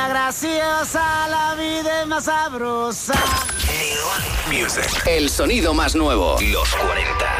está graciosa, la vida es más sabrosa. New Music. El sonido más nuevo. Los 40.